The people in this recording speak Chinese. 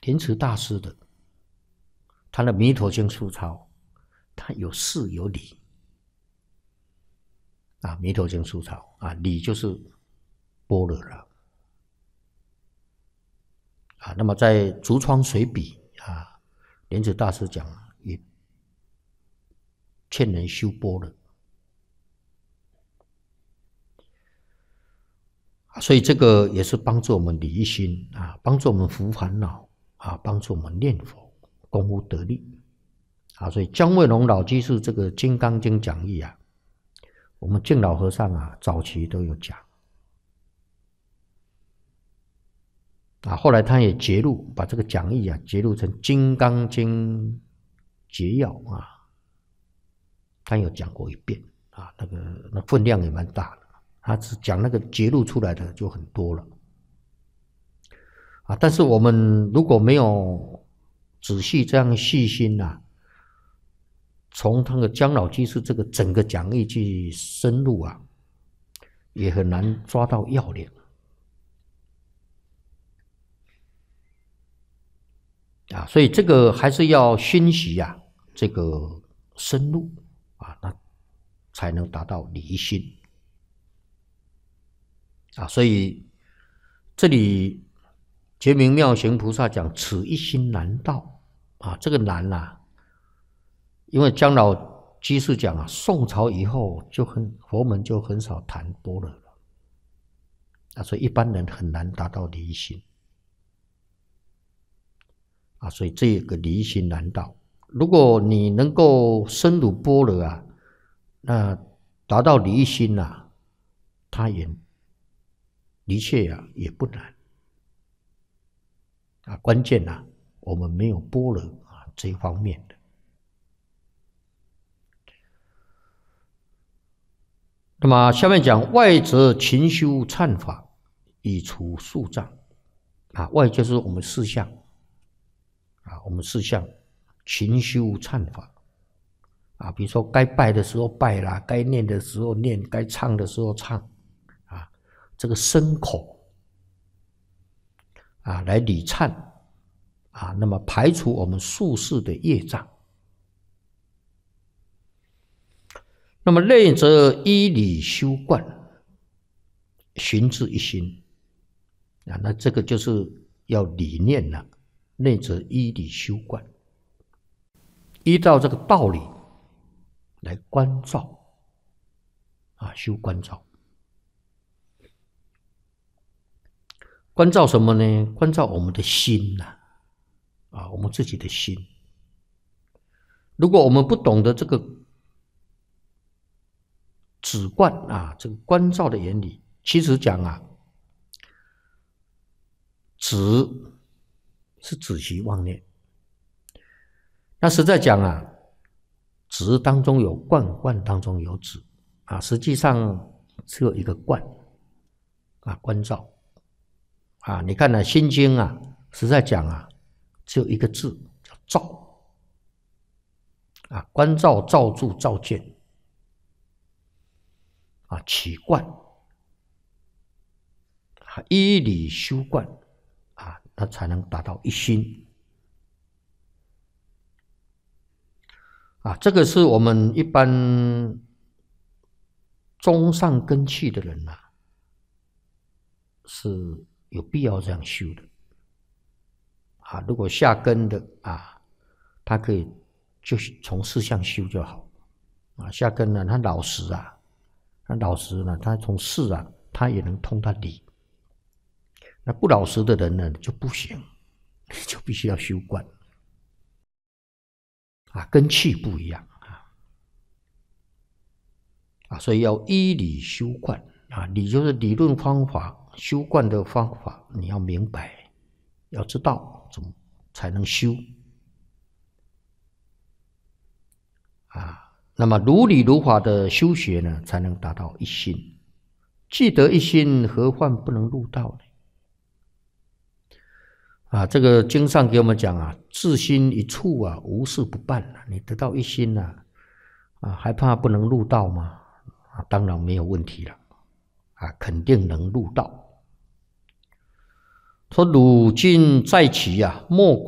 莲池大师的，他的《弥陀经疏钞》，他有事有理啊，《弥陀经疏钞》啊，理就是般若了啊。那么在《竹窗随笔》啊，莲池大师讲也劝人修般若。所以这个也是帮助我们理一心啊，帮助我们伏烦恼啊，帮助我们念佛功夫得力啊。所以姜惠龙老居士这个《金刚经》讲义啊，我们净老和尚啊早期都有讲啊，后来他也节录，把这个讲义啊节录成《金刚经节要》啊，他有讲过一遍啊，那分量也蛮大的。他只讲那个节录出来的就很多了啊，但是我们如果没有仔细这样细心啊，从那个姜老居士这个整个讲义去深入啊，也很难抓到要领啊，所以这个还是要熏习啊，这个深入啊，那才能达到理一心。啊，所以这里觉明妙行菩萨讲此一心难到啊，这个难啊，因为姜老居士讲啊，宋朝以后佛门就很少谈般若了啊，所以一般人很难达到理一心啊，所以这个理一心难到。如果你能够深入般若啊，那达到理一心啊，它也的确啊，也不难啊。关键啊，我们没有般若啊这一方面的。那么下面讲外则勤修忏法，以除宿障啊。外就是我们四项啊，我们四项勤修忏法啊，比如说该拜的时候拜啦，该念的时候念，该唱的时候唱。这个身口啊，来礼忏啊，那么排除我们宿世的业障。那么内则依理修观，寻至一心啊，那这个就是要理念了。内则依理修观，依照这个道理来关照啊，修关照。关照什么呢？关照我们的心呐，啊，我们自己的心。如果我们不懂得这个止观啊，这个关照的原理，其实讲啊，止是止息妄念。那实在讲啊，止当中有观，观当中有止啊，实际上只有一个观啊，关照。啊，你看呢，《心经》啊，实在讲啊，只有一个字叫照啊，观照、照住、照见啊，起观啊，依理修观啊，那才能达到一心啊。这个是我们一般中上根器的人啊，是有必要这样修的啊。如果下根的啊，他可以就从四项修就好啊。下根呢，他老实啊，他从事啊，他也能通他理。那不老实的人呢，就不行，就必须要修观啊，根器不一样啊，所以要依理修观啊。理就是理论方法。修观的方法你要明白，要知道怎么才能修啊。那么如理如法的修学呢，才能达到一心。既得一心，何患不能入道呢？啊，这个经上给我们讲啊，至心一处啊，无事不办啊。你得到一心啊，还怕不能入道吗？啊，当然没有问题了啊，肯定能入道。 说汝今在其莫